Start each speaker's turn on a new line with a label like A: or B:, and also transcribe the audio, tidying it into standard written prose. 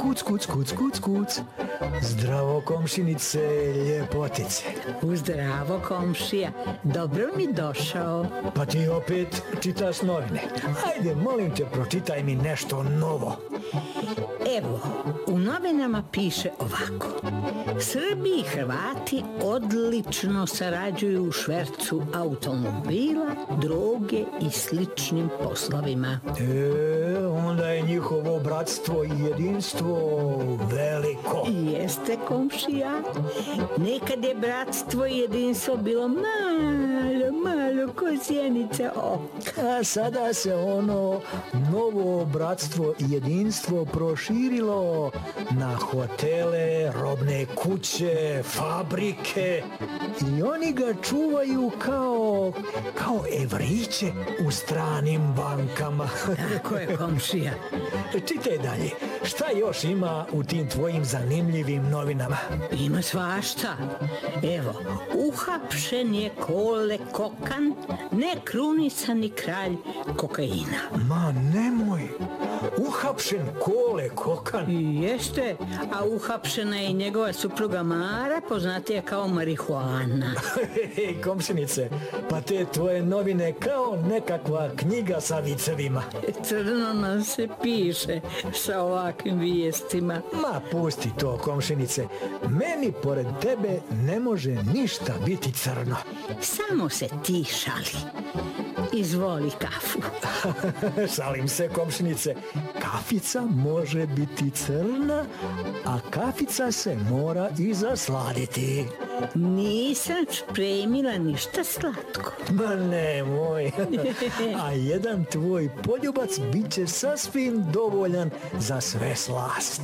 A: Kuc, kuc, kuc, kuc, kuc. Zdravo, komšinice, ljepotice.
B: Zdravo, komšija. Dobro mi došao.
A: Pa ti opet čitaš novine. Ajde, molim te, pročitaj mi nešto novo.
B: Evo, u novinama piše ovako. Srbi i Hrvati odlično sarađuju u švercu automobila, droge i sličnim poslovima.
A: Onda je njihovo bratstvo i jedinstvo veliko.
B: Jeste, komšija. Nekad je bratstvo i jedinstvo bilo malo ko sjenice oka.
A: A sada se ono novo bratstvo i jedinstvo proširilo na hotele, robne kuće, fabrike i oni ga čuvaju kao evriće u stranim bankama.
B: Tako je, komšija.
A: Čitaj dalje. Šta još ima u tim tvojim zanimljivim novinama?
B: Ima svašta. Evo, uhapšen je Kole Kokan, nekrunisani kralj kokaina.
A: Ma nemoj! Uhapšen Kole Kokan?
B: Jeste, a uhapšena je i njegova supruga Mara, poznatija kao marihuana.
A: Hej, komšinice, pa te tvoje novine kao nekakva knjiga sa vicevima.
B: Crno nam se piše sa ovakvim vijestima.
A: Ma pusti to, komšinice. Meni pored tebe ne može ništa biti crno.
B: Samo se ti šali. Izvoli kafu.
A: Šalim se, komšinice. Kafica može biti crna, a kafica se mora i zasladiti.
B: Nisam spremila ništa slatko.
A: Ma nemoj. A jedan tvoj poljubac bit će sasvim dovoljan za sve slast.